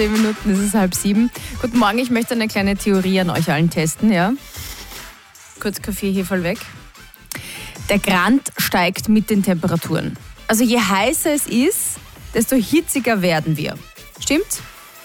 10 Minuten ist es 6:30. Guten Morgen, ich möchte eine kleine Theorie an euch allen testen, ja? Kurz Kaffeeheferl weg. Der Grant steigt mit den Temperaturen. Also je heißer es ist, desto hitziger werden wir. Stimmt's?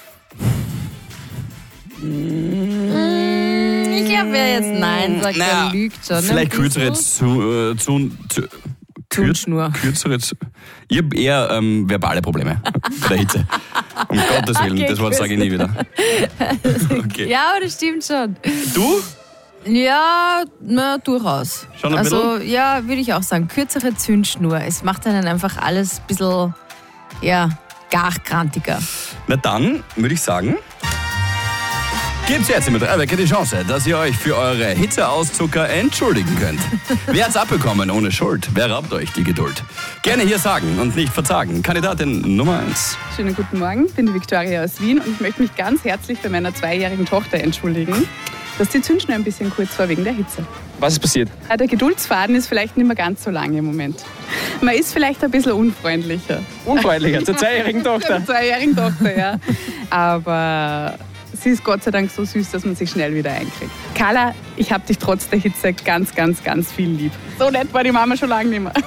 Ich glaube, wer jetzt Nein sagt, der lügt schon. Vielleicht kürzere Zungenschnur. Ich habe eher verbale Probleme bei der Hitze. Um Gottes Willen, okay, das Wort sage ich nie wieder. Okay. Ja, aber das stimmt schon. Du? Ja, durchaus. Schon ein bisschen? Ja, würde ich auch sagen. Kürzere Zündschnur. Es macht dann einfach alles ein bisschen, gar krantiger. Na dann würde ich sagen, gibt's jetzt im 3-Wecker die Chance, dass ihr euch für eure Hitzeauszucker entschuldigen könnt. Wer hat's abbekommen ohne Schuld? Wer raubt euch die Geduld? Gerne hier sagen und nicht verzagen. Kandidatin Nummer 1. Schönen guten Morgen, ich bin die Viktoria aus Wien und ich möchte mich ganz herzlich bei meiner 2-jährigen Tochter entschuldigen, dass die Zündschnur ein bisschen kurz war wegen der Hitze. Was ist passiert? Der Geduldsfaden ist vielleicht nicht mehr ganz so lang im Moment. Man ist vielleicht ein bisschen unfreundlicher. Unfreundlicher? Zur 2-jährigen Tochter? Zur 2-jährigen Tochter, ja. Aber sie ist Gott sei Dank so süß, dass man sich schnell wieder einkriegt. Carla, ich hab dich trotz der Hitze ganz, ganz, ganz viel lieb. So nett war die Mama schon lange nicht mehr.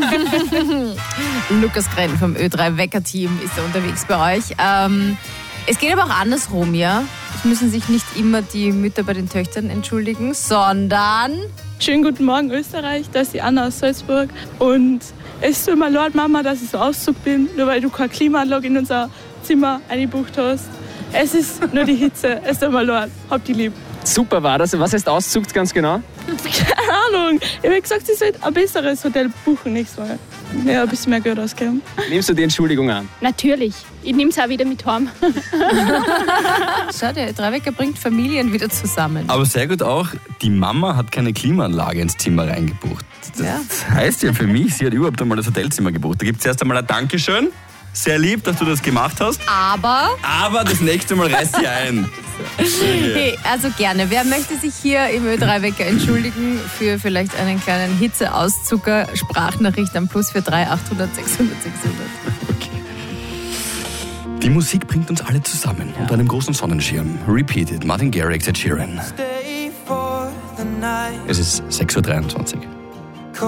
Lukas Grenn vom Ö3-Wecker-Team ist da unterwegs bei euch. Es geht aber auch andersrum, ja? Es müssen sich nicht immer die Mütter bei den Töchtern entschuldigen, sondern... Schönen guten Morgen Österreich, das ist die Anna aus Salzburg. Und es tut mir leid, Mama, dass ich so Auszug bin, nur weil du keine Klimaanlage in unser Zimmer eingebucht hast. Es ist nur die Hitze, es tut mir leid, hab die lieb. Super war das. Was heißt Auszug ganz genau? Keine Ahnung. Ich habe gesagt, sie soll ein besseres Hotel buchen nächstes Mal. Ja, ein bisschen mehr Geld ausgeben. Nimmst du die Entschuldigung an? Natürlich. Ich nehme es auch wieder mit heim. Schau, der 3-Wecker bringt Familien wieder zusammen. Aber sehr gut auch, die Mama hat keine Klimaanlage ins Zimmer reingebucht. Das heißt ja für mich, sie hat überhaupt einmal das Hotelzimmer gebucht. Da gibt es erst einmal ein Dankeschön. Sehr lieb, dass du das gemacht hast. Aber das nächste Mal reißt sie ein. Hey, also gerne. Wer möchte sich hier im Ö3-Wecker entschuldigen für vielleicht einen kleinen Hitzeauszucker? Sprachnachricht am +43 800 600 600. Okay. Die Musik bringt uns alle zusammen unter einem großen Sonnenschirm. Repeated, Martin Garrix, Ed Sheeran. Es ist 6:23 Uhr.